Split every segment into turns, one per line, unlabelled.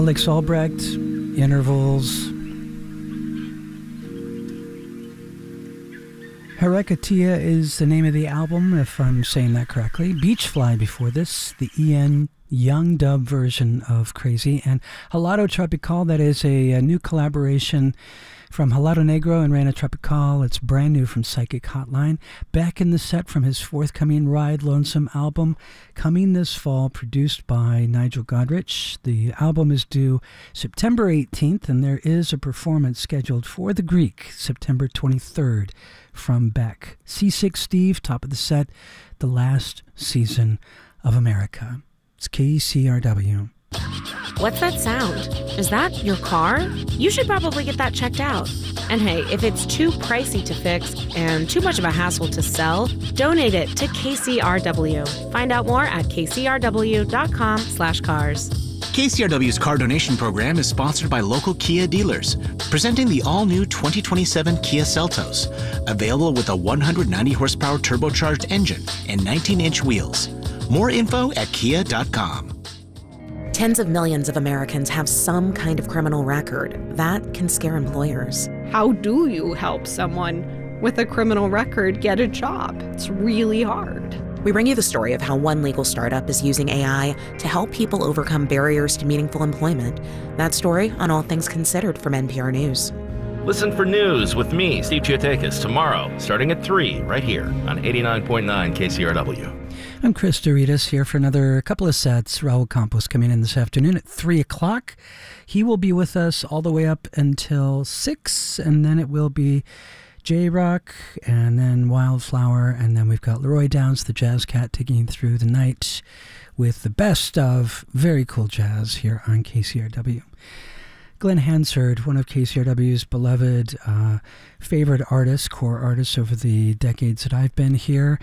Alex Albrecht, Intervals. Herekatia is the name of the album, if I'm saying that correctly. Beachfly before this, the Ian Young dub version of Crazy, and Halado Tropical, that is a new collaboration from Halado Negro and Reina Tropical. It's brand new from Psychic Hotline. Back in the set from his forthcoming Ride Lonesome album, coming this fall, produced by Nigel Godrich. The album is due September 18th, and there is a performance scheduled for the Greek, September 23rd, from Beck. C6 Steve, top of the set, the last season of America. It's KCRW.
What's that sound? Is that your car? You should probably get that checked out. And hey, if it's too pricey to fix and too much of a hassle to sell, donate it to KCRW. Find out more at kcrw.com/cars.
KCRW's car donation program is sponsored by local Kia dealers, presenting the all-new 2027 Kia Seltos, available with a 190 horsepower turbocharged engine and 19-inch wheels. More info at kia.com.
Tens of millions of Americans have some kind of criminal record. That can scare employers.
How do you help someone with a criminal record get a job? It's really hard.
We bring you the story of how one legal startup is using AI to help people overcome barriers to meaningful employment. That story on All Things Considered from NPR News.
Listen for news with me, Steve Chiotakis, tomorrow, starting at 3, right here on 89.9 KCRW.
I'm Chris Doritas here for another couple of sets. Raul Campos coming in this afternoon at 3 o'clock. He will be with us all the way up until 6, and then it will be J-Rock, and then Wildflower, and then we've got Leroy Downs, the Jazz Cat, taking you through the night with the best of very cool jazz here on KCRW. Glenn Hansard, one of KCRW's beloved favorite artists, core artists over the decades that I've been here,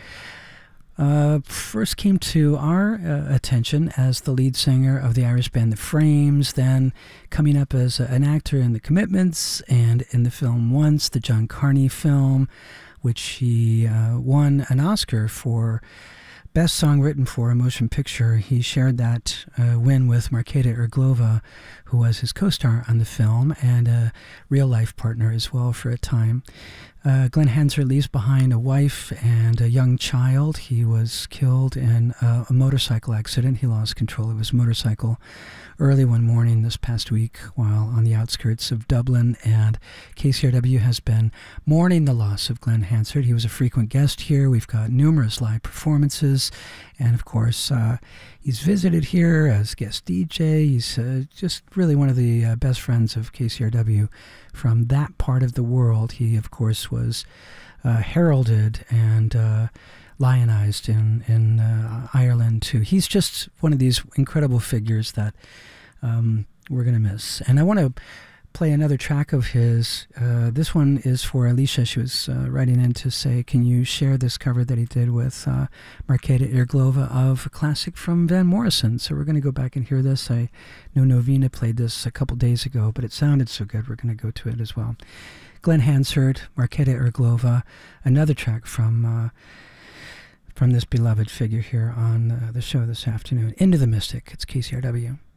first came to our attention as the lead singer of the Irish band The Frames, then coming up as an actor in The Commitments and in the film Once, the John Carney film, which he won an Oscar for Best Song Written for a Motion Picture. He shared that win with Marketa Irglova, who was his co-star on the film and a real-life partner as well for a time. Glenn Hansard leaves behind a wife and a young child. He was killed in a motorcycle accident. He lost control of his motorcycle early one morning this past week while on the outskirts of Dublin, and KCRW has been mourning the loss of Glenn Hansard. He was a frequent guest here. We've got numerous live performances, and of course he's visited here as guest DJ. He's just really one of the best friends of KCRW from that part of the world. He, of course, was heralded and lionized in Ireland, too. He's just one of these incredible figures that we're going to miss. And I want to play another track of his. This one is for Alicia. She was writing in to say, can you share this cover that he did with Marketa Irglova of a classic from Van Morrison? So we're going to go back and hear this. I know Novena played this a couple days ago, but it sounded so good. We're going to go to it as well. Glenn Hansard, Marketa Irglova, another track from this beloved figure here on the show this afternoon. Into the Mystic. It's KCRW.